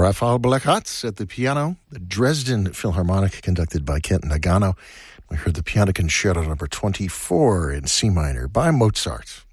Rafał Blechacz at the piano, the Dresden Philharmonic conducted by Kent Nagano. We heard the Piano Concerto number 24 in C minor by Mozart.